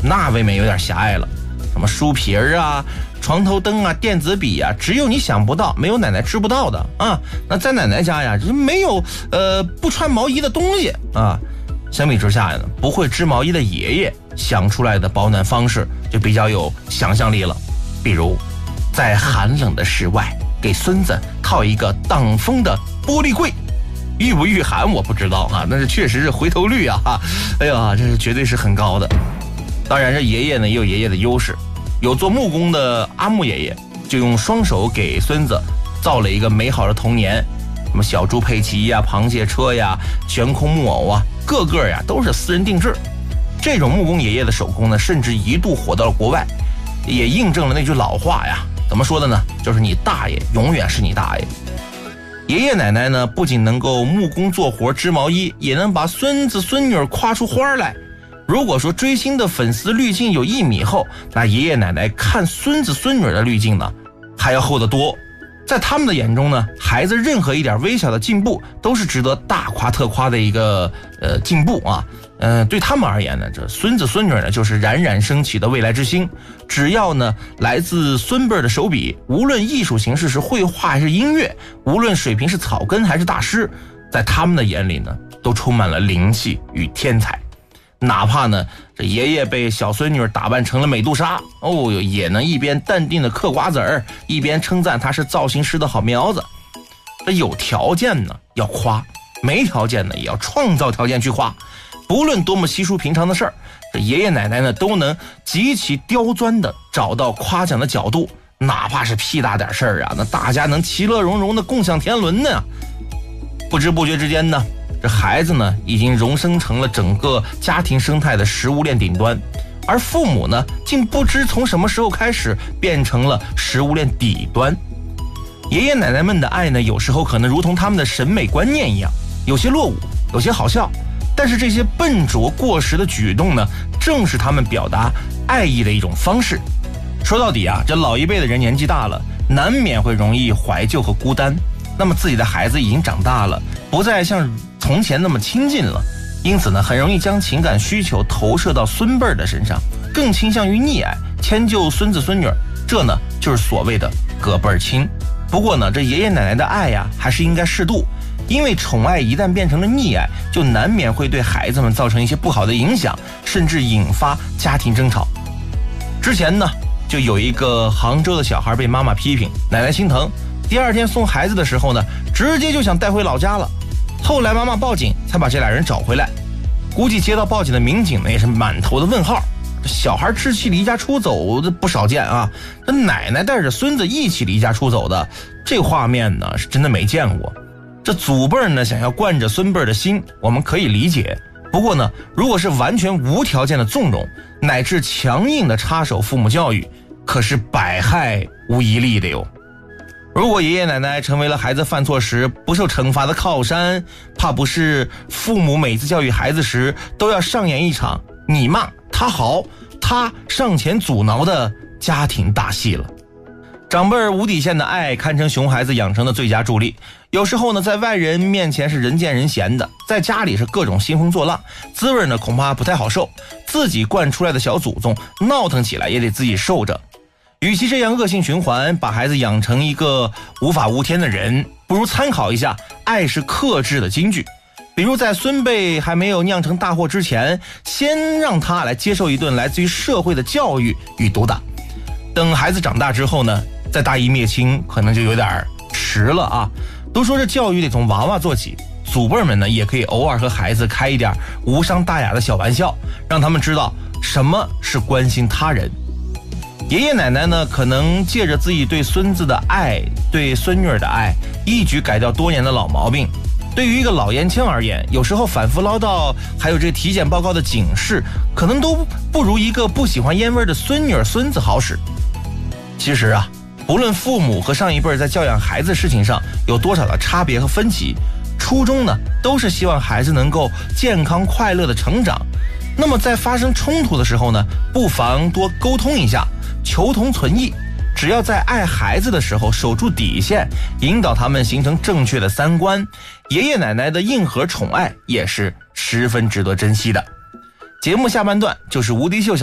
那未免有点狭隘了。什么书皮儿啊、床头灯啊、电子笔啊，只有你想不到，没有奶奶知不到的啊。那在奶奶家呀，就没有不穿毛衣的东西啊。相比之下呢，不会织毛衣的爷爷想出来的保暖方式就比较有想象力了。比如，在寒冷的室外给孙子套一个挡风的玻璃柜，御不御寒我不知道啊，但是确实是回头率啊，哎呀，这是绝对是很高的。当然，这爷爷呢也有爷爷的优势，有做木工的阿木爷爷就用双手给孙子造了一个美好的童年，什么小猪佩奇呀、螃蟹车呀、悬空木偶啊，个个呀都是私人定制。这种木工爷爷的手工呢，甚至一度火到了国外，也印证了那句老话呀，怎么说的呢？就是你大爷永远是你大爷。爷爷奶奶呢，不仅能够木工做活织毛衣，也能把孙子孙女夸出花来。如果说追星的粉丝滤镜有1米厚，那爷爷奶奶看孙子孙女的滤镜呢还要厚得多。在他们的眼中呢，孩子任何一点微小的进步都是值得大夸特夸的一个进步啊。对他们而言呢，这孙子孙女呢就是冉冉升起的未来之星。只要呢来自孙辈的手笔，无论艺术形式是绘画还是音乐，无论水平是草根还是大师，在他们的眼里呢都充满了灵气与天才。哪怕呢这爷爷被小孙女打扮成了美杜莎哦，也能一边淡定的嗑瓜子儿，一边称赞她是造型师的好苗子。这有条件呢要夸，没条件呢也要创造条件去夸。不论多么稀疏平常的事儿，这爷爷奶奶呢都能极其刁钻的找到夸奖的角度，哪怕是屁大点事儿啊，那大家能其乐融融的共享天伦呢。不知不觉之间呢，这孩子呢已经荣升成了整个家庭生态的食物链顶端，而父母呢竟不知从什么时候开始变成了食物链底端。爷爷奶奶们的爱呢，有时候可能如同他们的审美观念一样，有些落伍，有些好笑，但是这些笨拙过时的举动呢，正是他们表达爱意的一种方式。说到底啊，这老一辈的人年纪大了，难免会容易怀旧和孤单。那么自己的孩子已经长大了，不再像从前那么亲近了，因此呢，很容易将情感需求投射到孙辈的身上，更倾向于溺爱迁就孙子孙女，这呢就是所谓的隔辈亲。不过呢，这爷爷奶奶的爱呀，还是应该适度，因为宠爱一旦变成了溺爱，就难免会对孩子们造成一些不好的影响，甚至引发家庭争吵。之前呢，就有一个杭州的小孩被妈妈批评，奶奶心疼，第二天送孩子的时候呢，直接就想带回老家了。后来妈妈报警，才把这俩人找回来。估计接到报警的民警呢，也是满头的问号。这小孩稚气离家出走的不少见啊，这奶奶带着孙子一起离家出走的，这画面呢是真的没见过。这祖辈呢想要惯着孙辈的心，我们可以理解。不过呢，如果是完全无条件的纵容，乃至强硬的插手父母教育，可是百害无一利的哟。如果爷爷奶奶成为了孩子犯错时不受惩罚的靠山，怕不是父母每次教育孩子时都要上演一场你骂他好，他上前阻挠的家庭大戏了。长辈无底线的爱堪称熊孩子养成的最佳助力。有时候呢，在外人面前是人见人嫌的，在家里是各种兴风作浪，滋味呢恐怕不太好受。自己惯出来的小祖宗闹腾起来也得自己受着。与其这样恶性循环，把孩子养成一个无法无天的人，不如参考一下爱是克制的金句。比如在孙辈还没有酿成大祸之前，先让他来接受一顿来自于社会的教育与毒打。等孩子长大之后呢，再大义灭亲可能就有点迟了啊。都说这教育得从娃娃做起，祖辈们呢也可以偶尔和孩子开一点无伤大雅的小玩笑，让他们知道什么是关心他人。爷爷奶奶呢，可能借着自己对孙子的爱，对孙女的爱，一举改掉多年的老毛病。对于一个老烟枪而言，有时候反复唠叨，还有这体检报告的警示，可能都不如一个不喜欢烟味的孙女孙子好使。其实啊，不论父母和上一辈在教养孩子事情上有多少的差别和分歧，初衷呢都是希望孩子能够健康快乐的成长。那么在发生冲突的时候呢，不妨多沟通一下，求同存异。只要在爱孩子的时候守住底线，引导他们形成正确的三观，爷爷奶奶的硬核宠爱也是十分值得珍惜的。节目下半段就是无敌秀小